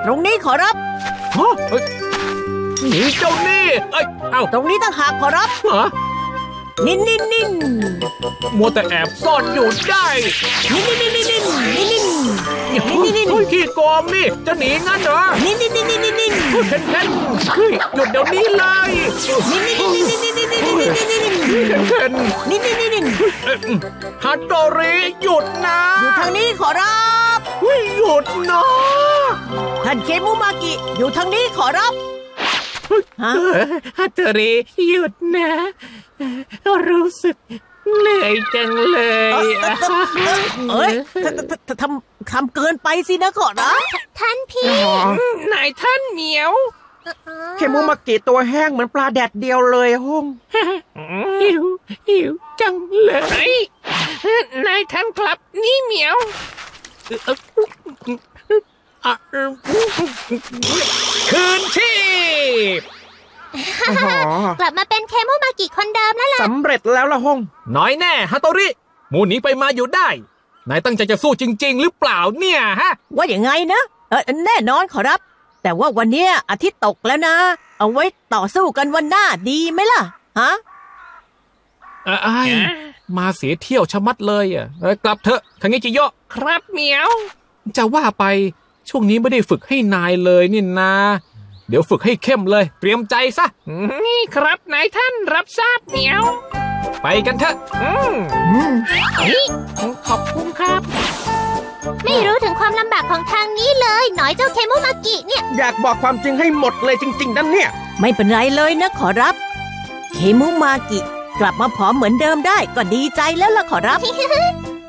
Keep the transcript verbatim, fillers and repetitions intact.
ตรงนี้ขอรับฮะหนีเจ้านี่เอ้ยเอ้าตรงนี้ต่างหากขอรับฮะนินนินนินมัวแต่แอบซ่อนอยู่ได้นินนินนินนินนินนินนินนินขี้โกงนี่จะหนีงั้นเหรอนินนินนินนินนินนินเพนเพนเฮ้ยหยุดเดี๋ยวนี้เลยนินนินนินนินนินนินนินนินนินเพนนินนินนินนินฮัตโตริหยุดนะอยู่ทางนี้ขอรับหยุดนะท่านเคมุมากิอยู่ทางนี้ขอรับฮัตโตริหยุดนะรู้สึกเหนื่อยจังเลยเอ้ยทำทำเกินไปสินะขอรับท่านพี่นายท่านเหมียวเคมุมากิตัวแห้งเหมือนปลาแดดเดียวเลยฮงหิวหิวจังเลยนายท่านครับนี่เหมียวคืนชีพกลับมาเป็นเคมุมากิคนเดิมแล้วล่ะสำเร็จแล้วล่ะฮงน้อยแน่ฮัตโตริหมูหนีไปมาอยู่ได้นายตั้งใจจะสู้จริงๆหรือเปล่าเนี่ยฮะว่าอย่างไงนะเออแน่นอนขอรับแต่ว่าวันนี้อาทิตย์ตกแล้วนะเอาไว้ต่อสู้กันวันหน้าดีไหมล่ะฮะไอ้มาเสียเที่ยวชะมัดเลยอ่ะกลับเถอะคังเงจิโยะครับเหมียวจะว่าไปช่วงนี้ไม่ได้ฝึกให้นายเลยนี่นาเดี๋ยวฝึกให้เข้มเลยเตรียมใจซะนี่ครับนายท่านรับทราบเหมียวไปกันเถอะขอบคุณครับไม่รู้ถึงความลำบากของทางนี้เลยหน่อยเจ้าเคมุมากิเนี่ยอยากบอกความจริงให้หมดเลยจริงๆนั่นเนี่ยไม่เป็นไรเลยนะขอรับเคมุมากิกลับมาผอมเหมือนเดิมได้ก็ดีใจแล้วล่ะขอรับ